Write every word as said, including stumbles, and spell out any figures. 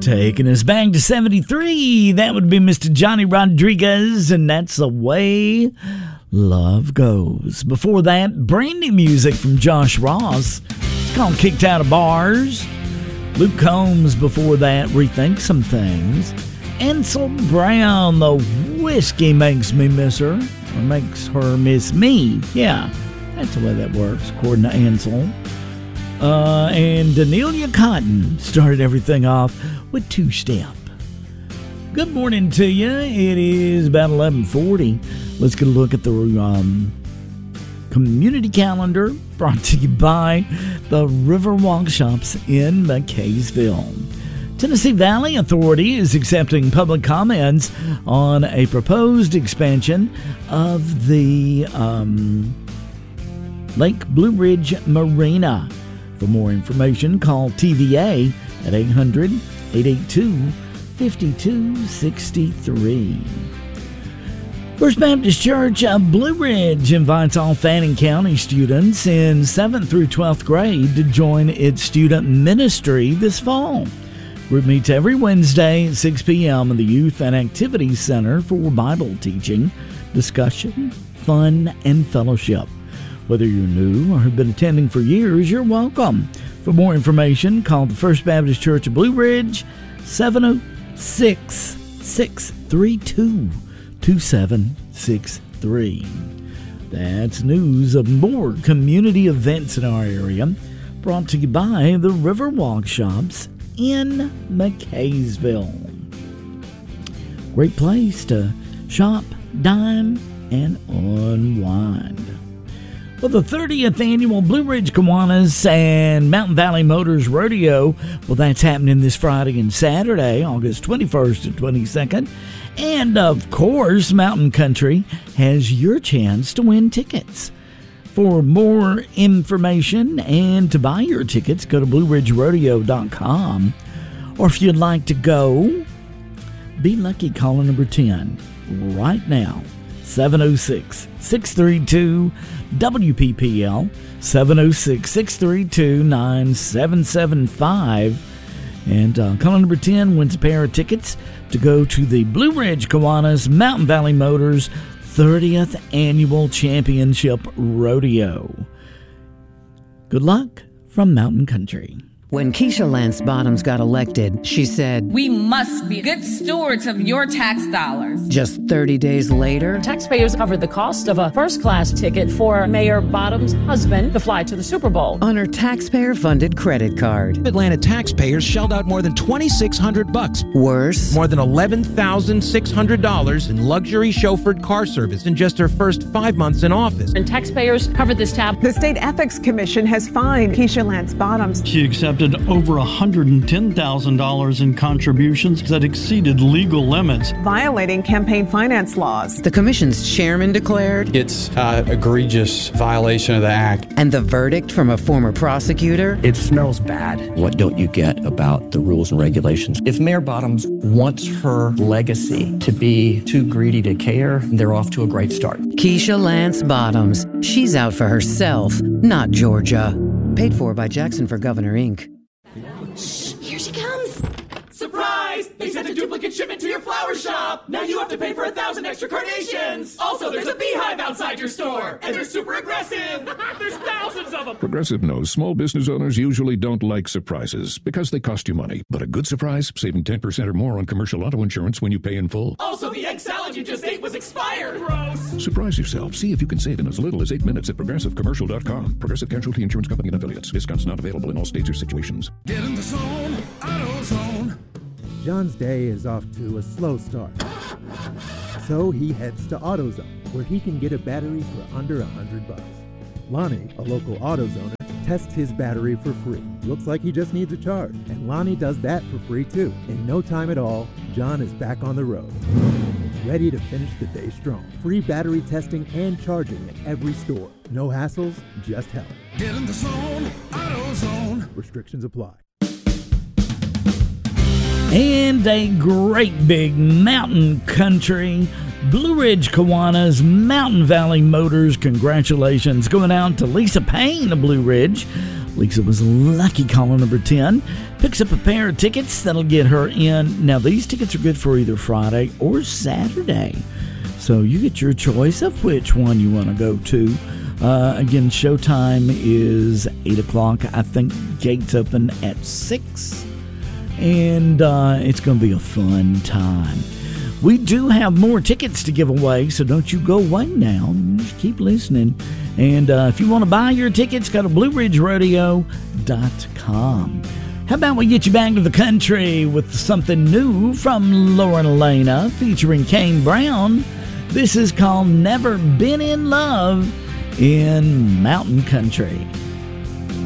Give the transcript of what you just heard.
Taking us back to seventy-three, that would be Mister Johnny Rodriguez, and that's the way love goes. Before that, brand new music from Josh Ross. It's called Kicked Out of Bars. Luke Combs before that, Rethink Some Things. Ansel Brown, The Whiskey Makes Me Miss Her, or Makes Her Miss Me. Yeah, that's the way that works, according to Ansel. Uh, and Danelia Cotton started everything off with Two Step. Good morning to you. It is about eleven forty. Let's get a look at the um, community calendar brought to you by the Riverwalk Shops in McKaysville. Tennessee Valley Authority is accepting public comments on a proposed expansion of the um, Lake Blue Ridge Marina. For more information, call T V A at eight hundred, eight eight two, five two six three. First Baptist Church of Blue Ridge invites all Fannin County students in seventh through twelfth grade to join its student ministry this fall. Group meets every Wednesday at six p.m. in the Youth and Activities Center for Bible teaching, discussion, fun, and fellowship. Whether you're new or have been attending for years, you're welcome. For more information, call the First Baptist Church of Blue Ridge, seven oh six, six three two, two seven six three. That's news of more community events in our area, brought to you by the Riverwalk Shops in McKaysville. Great place to shop, dine, and unwind. Well, the thirtieth annual Blue Ridge Kiwanis and Mountain Valley Motors Rodeo, well, that's happening this Friday and Saturday, August twenty-first and twenty-second. And, of course, Mountain Country has your chance to win tickets. For more information and to buy your tickets, go to blue ridge rodeo dot com. Or if you'd like to go, be lucky, caller number ten right now. seven oh six, six three two, W P P L, seven oh six, six three two, nine seven seven five. And uh, caller number ten wins a pair of tickets to go to the Blue Ridge Kiwanis Mountain Valley Motors thirtieth Annual Championship Rodeo. Good luck from Mountain Country. When Keisha Lance Bottoms got elected, she said, "We must be good stewards of your tax dollars." Just thirty days later, taxpayers covered the cost of a first-class ticket for Mayor Bottoms' husband to fly to the Super Bowl on her taxpayer-funded credit card. Atlanta taxpayers shelled out more than twenty-six hundred bucks. Worse, more than eleven thousand six hundred dollars in luxury chauffeured car service in just her first five months in office. And taxpayers covered this tab. The State Ethics Commission has fined Keisha Lance Bottoms. She accepted over one hundred ten thousand dollars in contributions that exceeded legal limits, violating campaign finance laws. The commission's chairman declared it's an egregious violation of the act. And the verdict from a former prosecutor? It smells bad. What don't you get about the rules and regulations? If Mayor Bottoms wants her legacy to be too greedy to care, they're off to a great start. Keisha Lance Bottoms. She's out for herself, not Georgia. Paid for by Jackson for Governor, Incorporated. Shh, here she comes. Surprise! They sent a duplicate shipment to your flower shop. Now you have to pay for a thousand extra carnations. Also, there's a beehive outside your store, and they're super aggressive. There's thousands of them. Progressive knows small business owners usually don't like surprises because they cost you money. But a good surprise, saving ten percent or more on commercial auto insurance when you pay in full. Also, the egg salad you just ate was expired. Gross. Surprise yourself. See if you can save in as little as eight minutes at progressive commercial dot com. Progressive Casualty Insurance Company and affiliates. Discounts not available in all states or situations. Get in the zone, AutoZone. John's day is off to a slow start. So he heads to AutoZone, where he can get a battery for under a hundred bucks. Lonnie, a local AutoZoner, tests his battery for free. Looks like he just needs a charge, and Lonnie does that for free too. In no time at all, John is back on the road, ready to finish the day strong. Free battery testing and charging at every store. No hassles, just help. Get in the zone, AutoZone. Restrictions apply. And a great big Mountain Country Blue Ridge Kiwanis Mountain Valley Motors congratulations going out to Lisa Payne of Blue Ridge. Lisa was lucky caller number ten. Picks up a pair of tickets that'll get her in. Now, these tickets are good for either Friday or Saturday. So you get your choice of which one you want to go to. Uh, again, showtime is eight o'clock. I think gates open at six. And uh, it's going to be a fun time. We do have more tickets to give away, so don't you go away now. Just keep listening. And uh, if you want to buy your tickets, go to blue ridge rodeo dot com. How about we get you back to the country with something new from Lauren Elena featuring Kane Brown. This is called Never Been in Love in Mountain Country.